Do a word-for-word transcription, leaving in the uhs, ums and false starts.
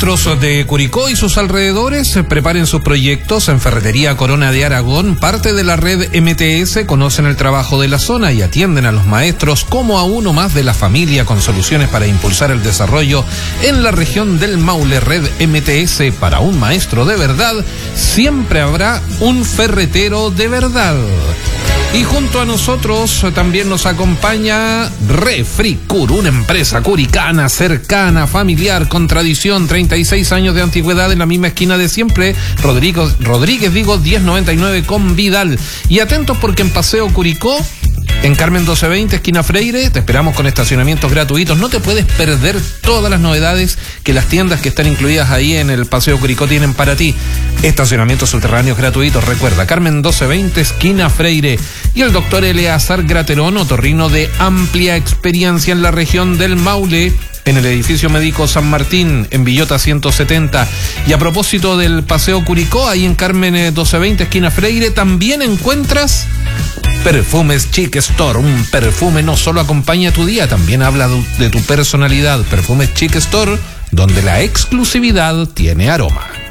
Maestros de Curicó y sus alrededores preparen sus proyectos en Ferretería Corona de Aragón, parte de la red M T S, conocen el trabajo de la zona y atienden a los maestros como a uno más de la familia con soluciones para impulsar el desarrollo en la región del Maule. Red M T S, para un maestro de verdad, siempre habrá un ferretero de verdad. Y junto a nosotros también nos acompaña Refricur, una empresa curicana, cercana, familiar, con tradición, treinta y seis años de antigüedad en la misma esquina de siempre, Rodrigo, Rodríguez, digo, diez noventa y nueve con Vidal. Y atentos porque en Paseo Curicó, en Carmen doce veinte, esquina Freire, te esperamos con estacionamientos gratuitos. No te puedes perder todas las novedades que las tiendas que están incluidas ahí en el Paseo Curicó tienen para ti. Estacionamientos subterráneos gratuitos, recuerda, Carmen doce veinte, esquina Freire. Y el doctor Eleazar Graterón, otorrino de amplia experiencia en la región del Maule, en el edificio médico San Martín, en Villota ciento setenta. Y a propósito del Paseo Curicó, ahí en Carmen doce veinte, esquina Freire, también encuentras Perfumes Chic Store. Un perfume no solo acompaña tu día, también habla de tu personalidad. Perfumes Chic Store, donde la exclusividad tiene aroma.